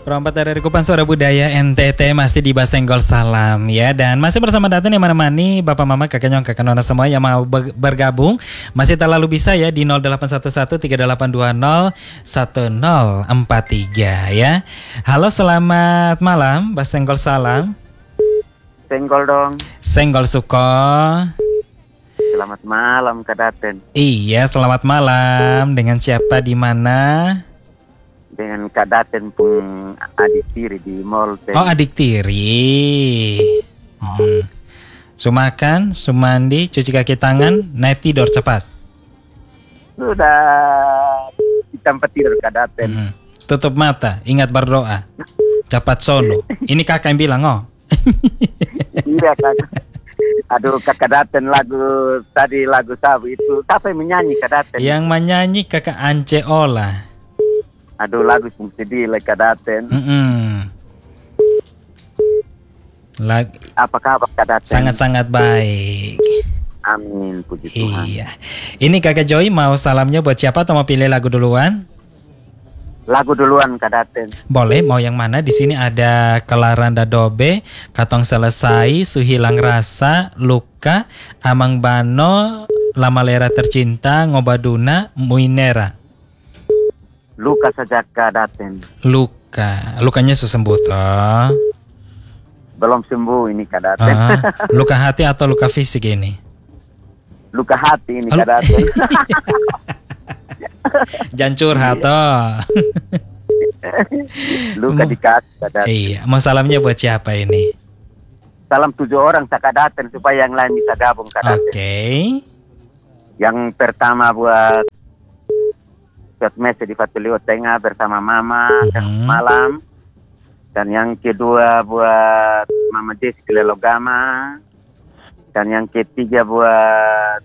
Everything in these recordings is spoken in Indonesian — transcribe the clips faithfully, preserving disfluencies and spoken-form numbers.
Perompat dari Kupang Suara Budaya N T T masih di Basenggol Salam ya. Dan masih bersama Daten yang mana-mani, Bapak Mama, Kakak Nyong, Kakak Nona semua yang mau bergabung. Masih terlalu bisa ya di nol delapan satu satu tiga delapan dua nol satu nol empat tiga ya. Halo, selamat malam Basenggol Salam. Senggol dong. Senggol Suko. Selamat malam Kak Daten. Iya, selamat malam. Dengan siapa di mana? Dengan Kak Daten pun adik tiri di mall. Oh, adik tiri. Hmm. Sumakan, sumandi, cuci kaki tangan, naik tidur cepat. Sudah di tempat tidur Kak Daten. Hmm. Tutup mata, ingat berdoa. Cepat sono. Ini kakak yang bilang, oh. Iya Kak. Aduh Kakak Daten, lagu tadi lagu sabu itu siapa yang menyanyi Kak Daten? Yang menyanyi kakak Ance Ola. Aduh lagu sung sedih lah Kak Daten. Mm-mm. Lag- Apa kabar Kak Daten? Sangat-sangat baik. Amin, puji Tuhan. Iya. Ini kakak Joy mau salamnya buat siapa atau mau pilih lagu duluan? Lagu duluan Kak Daten. Boleh, mau yang mana? Di sini ada Kelaranda Dobe, Katong Selesai, Suhilang Rasa, Luka, Amang Bano, Lama Lera Tercinta, Ngobaduna, Muinera. Luka saja Kak Daten. Luka, lukanya sembuh toh? Belum sembuh ini Kak Daten. Ah, luka hati atau luka fisik ini? Luka hati ini Lu- Kak Daten. Jangan curhat toh. Luka di kaki Kak Daten. Iya, mau salamnya buat siapa ini? Salam tujuh orang Kak Daten supaya yang lain bisa gabung Kak Oke. Daten. Yang pertama buat Mese di Fatulio Tengah bersama Mama Mhm. malam. Dan yang kedua buat Mama Des di Lelogama. Dan yang ketiga buat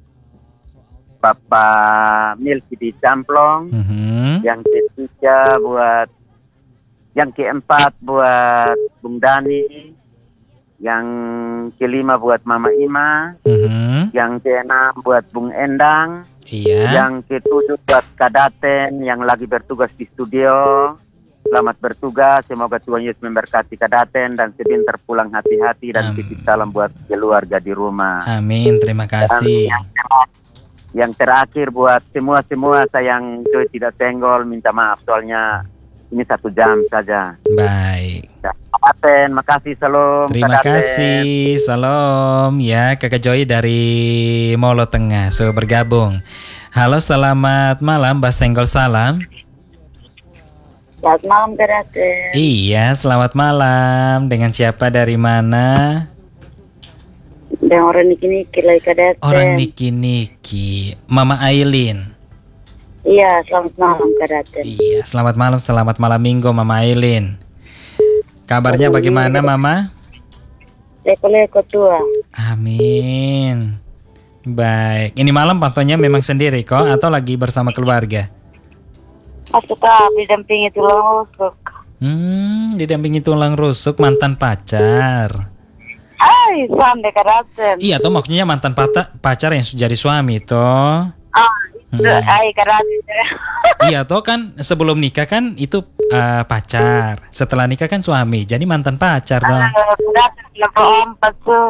Papa Milky di Camplong. Mhm. Yang ketiga buat yang keempat buat Bung Dani. Yang kelima buat Mama Ima. Mhm. Yang keenam buat Bung Endang. Iya. Yang ketujuh buat Kak Daten yang lagi bertugas di studio. Selamat bertugas, semoga Tuhan Yesus memberkati Kak Daten dan sebentar pulang hati-hati dan Amin. titip salam buat keluarga di rumah. Amin, terima Dan kasih. yang, ter- yang terakhir buat semua-semua saya yang Joy tidak tenggol, minta maaf soalnya ini satu jam saja. Baik. Kak Daten, makasih, salam. Terima Kak Daten. kasih. Salam ya Kakak Joy dari Molo Tengah sudah bergabung. Halo, selamat malam Basenggol Salam. Selamat malam Kak Daten. Iya, selamat malam. Dengan siapa dari mana? Dan orang niki-niki lagi Kak Daten. Orang niki-niki. Mama Aileen. Iya, selamat malam Kak Daten. Iya, selamat malam, selamat malam minggu Mama Aileen. Kabarnya bagaimana Mama? Leko-leko tua. Amin. Baik, ini malam pantaunya memang sendiri kok atau lagi bersama keluarga? Masuk kak, didampingi tulang rusuk. Hmm, didampingi tulang rusuk mantan pacar. Hai, sampai Kak Daten. Iya toh, maksudnya mantan pata- pacar yang sudah jadi suami toh. Ah, itu, Hmm. hai Kak Daten. Iya toh, kan sebelum nikah kan itu uh, pacar, setelah nikah kan suami, jadi mantan pacar dong. Ah, Kak Daten, level empat tuh.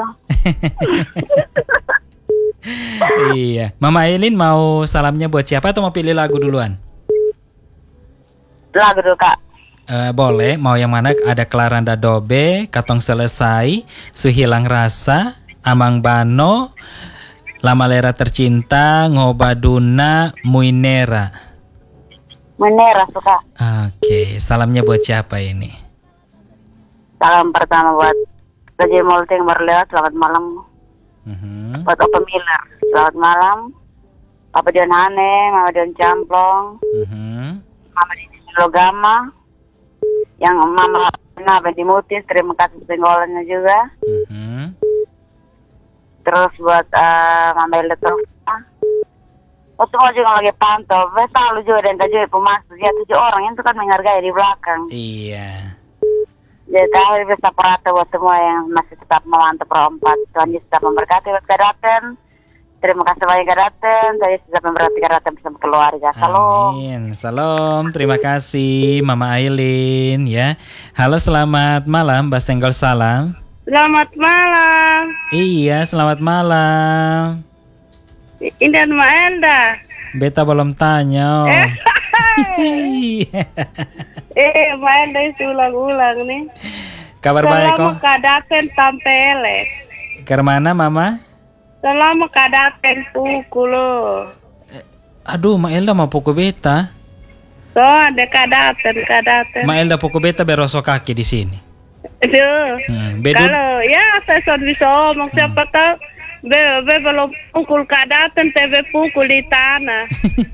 Iya, Mama Aileen mau salamnya buat siapa atau mau pilih lagu duluan? Lagu dulu Kak. Eh, boleh, mau yang mana? Ada Kelaranda Dobe, Katong Selesai, Suhilang Rasa, Amang Bano, Lama Lera Tercinta, Ngobaduna, Muinera. Menera suka. Oke, salamnya buat siapa ini? Salam pertama buat Raja Molte yang baru lewat, selamat malam. Mhm. Buat Opa Miller, selamat malam. Papa Dion Hane, Mama Dion Camplong, Mhm. Mama Dini Logama, yang Mama Nah Benti Mutis, terima kasih penggolannya juga. Mhm. Terus buat uh, Mama Elektro, oh semua juga lagi pantau. Saya selalu juga dan juga pemasuk ya tujuh orang itu kan menghargai di belakang. Iya. Jadi terakhir bisa perhatian buat semua yang masih tetap memantau perempat. Tuhan Yesus tetap memberkati buat Kak Daten. Terima kasih banyak Kak Daten. Saya sudah memberati Kak Daten bersama keluarga. Salam. Amin. Salam. Terima kasih Mama Aileen ya. Halo, selamat malam Mbak Senggol Salam. Selamat malam. Iya, selamat malam. Indah Ma Elda. Beta belum tanya. Eh, Ma Elda itu ulang-ulang nih. Kabar baik kok. Selama Kak Daten tampelek. Ke mana Mama? Selama Kak Daten pukul lo. Aduh, Ma Elda mau pukul beta. So ada Kak Daten, Kak Daten. Ma Elda pukul beta berosok kaki di sini. Aduh. Hmm, bedu- Kalau ya saya sudah bisa omong siapa tahu. Be, be belum pukul Kak Daten, tebe pukul di tanah.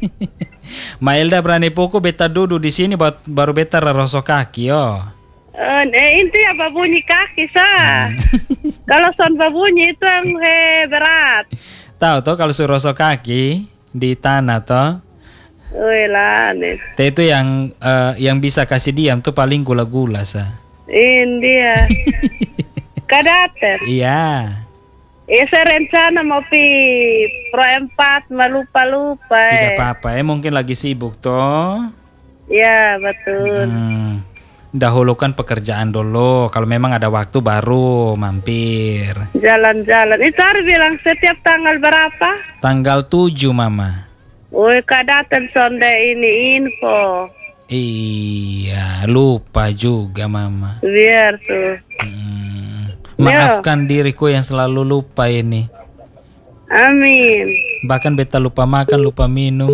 Ma Elda berani pukul beta duduk di sini baru, baru beta rosok kaki yo. Uh, inti apa bunyi kaki sah. Hmm. Kalau son babunyi itu yang he, berat. Tahu toh kalau suruh rosok kaki di tanah toh. Wih lah nih. Teh itu yang eh, yang bisa kasih diam tuh paling gula-gula sa. Ini dia. Kak Daten. Iya. Ya saya rencana mau pi pro empat malupa-lupa. Tidak Eh. apa-apa ya, mungkin lagi sibuk toh. Ya betul. Hmm. Dahulukan pekerjaan dulu. Kalau memang ada waktu baru mampir. Jalan-jalan. Itu harus bilang setiap tanggal berapa? Tanggal tujuh Mama. Woi Kak Daten sonde ini info. Iya, lupa juga Mama. Biar tuh. Hmm. Maafkan diriku yang selalu lupa ini. Amin. Bahkan beta lupa makan, lupa minum.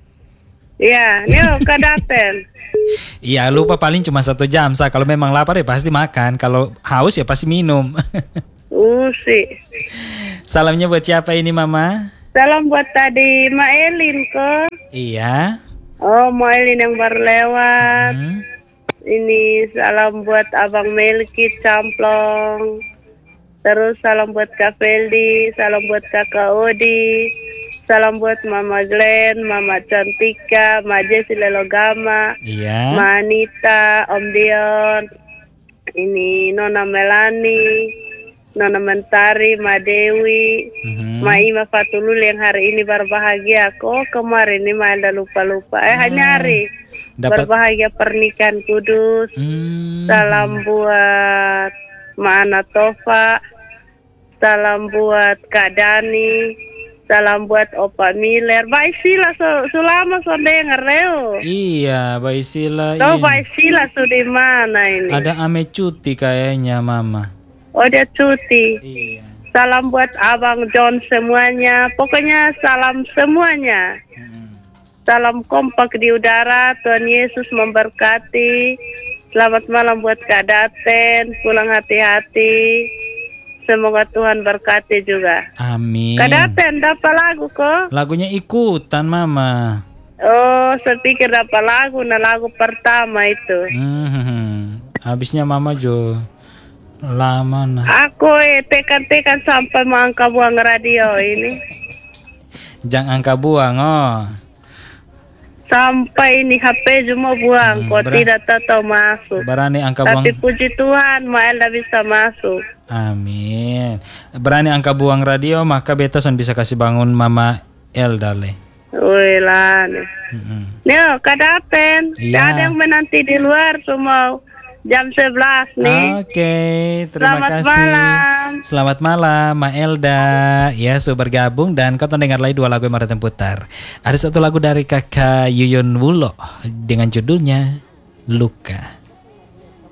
Ya, yo Kak Daten. Iya, lupa paling cuma satu jam sa. Kalau memang lapar ya pasti makan. Kalau haus ya pasti minum. Usi. Salamnya buat siapa ini Mama? Salam buat tadi Ma Elin kok. Iya. Oh, Ma Elin yang baru lewat. Hmm. Ini salam buat Abang Melki Camplong. Terus salam buat Kak Feldi, salam buat Kakak Odi. Salam buat Mama Glenn, Mama Cantika, Ma Jesi Lelogama, Iya. Ma Anita, Om Dion, ini Nona Melani, Nona Mentari, Ma Dewi, Mhm. Ma Ima Fatulul yang hari ini berbahagia. Kok kemarin ini Ma Elda lupa-lupa. Eh Ah, hanya hari dapat- berbahagia pernikahan kudus. Hmm. Salam buat Ma Ana Tova, salam buat Kak Dani. Salam buat Opa Miller. Baik sila so, sulama so dengar Leo. Iya, Mbak Isila Tahu ini. baik sila so di mana ini? Ada ame cuti kayaknya Mama. Oh dia cuti. Iya. Salam buat Abang John semuanya. Pokoknya salam semuanya. Hmm. Salam kompak di udara. Tuhan Yesus memberkati. Selamat malam buat Kak Daten. Pulang hati-hati. Semoga Tuhan berkati juga. Amin. Kak Daten dapat lagu kok? Lagunya ikutan Mama. Oh, saya pikir dapat lagu. Nah lagu pertama itu. Hmm. Habisnya Mama jo lama nah. Aku eh tekan-tekan sampai mau angka buang radio ini. Jangan angka buang oh. Sampai ini H P cuma buang. Hmm, Kok berat. tidak tahu masuk. Berani angka buang. Tapi puji Tuhan, Ma Elda bisa masuk. Amin. Berani angka buang radio maka beta son bisa kasih bangun Mama Elda le. Wih lah nih. Mm-mm. Nih, Kak Daten. Iya. Ada yang menanti di luar semua jam sebelas nih. Oke, terima Selamat kasih. malam. Selamat malam, Ma Elda. Ya, sudah bergabung dan kau dengar lagi dua lagu yang Marathon putar. Ada satu lagu dari kakak Yuyun Wulo dengan judulnya Luka.